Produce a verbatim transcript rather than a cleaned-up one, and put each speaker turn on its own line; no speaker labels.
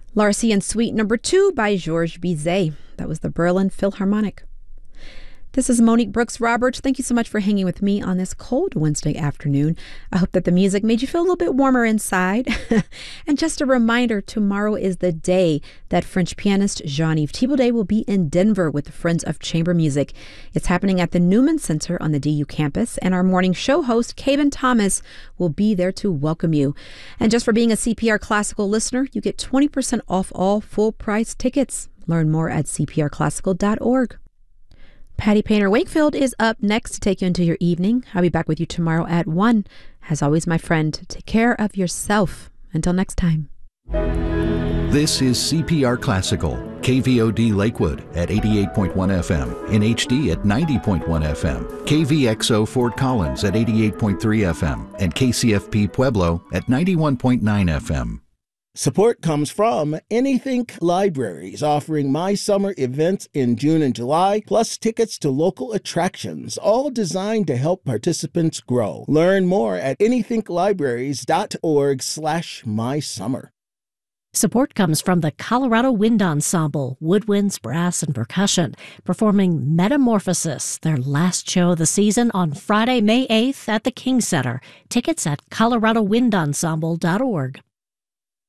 L'Arcy Suite Number Two by Georges Bizet. That was the Berlin Philharmonic. This is Monique Brooks Roberts. Thank you so much for hanging with me on this cold Wednesday afternoon. I hope that the music made you feel a little bit warmer inside. And just a reminder, tomorrow is the day that French pianist Jean-Yves Thibaudet will be in Denver with the Friends of Chamber Music. It's happening at the Newman Center on the D U campus, and our morning show host, Kaven Thomas, will be there to welcome you. And just for being a C P R Classical listener, you get twenty percent off all full-price tickets. Learn more at c p r classical dot org. Patty Painter Wakefield is up next to take you into your evening. I'll be back with you tomorrow at one. As always, my friend, take care of yourself. Until next time.
This is C P R Classical, K V O D Lakewood at eighty-eight point one F M, in H D at ninety point one F M, K V X O Fort Collins at eighty-eight point three F M, and K C F P Pueblo at ninety-one point nine F M.
Support comes from Anythink Libraries, offering My Summer events in June and July, plus tickets to local attractions, all designed to help participants grow. Learn more at anythink libraries dot org slash my summer.
Support comes from the Colorado Wind Ensemble, woodwinds, brass, and percussion, performing Metamorphosis, their last show of the season, on Friday, May eighth at the King Center. Tickets at colorado wind ensemble dot org.